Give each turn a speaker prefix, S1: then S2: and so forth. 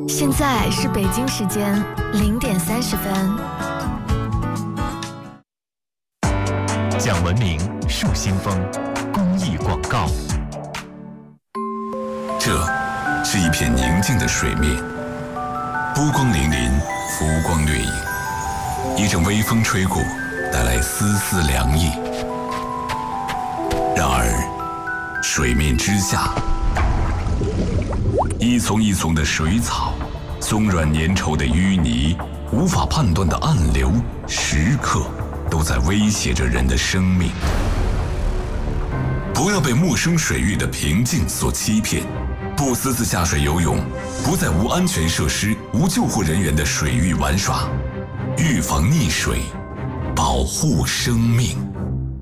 S1: 现在是北京时间0点30分。
S2: 讲文明树新风公益广告。
S3: 这是一片宁静的水面，波光粼粼，浮光掠影，一阵微风吹过，带来丝丝凉意。然而水面之下，一丛一丛的水草，松软粘稠的淤泥，无法判断的暗流，时刻都在威胁着人的生命。不要被陌生水域的平静所欺骗，不私自下水游泳，不在无安全设施、无救护人员的水域玩耍，预防溺水，保护生命。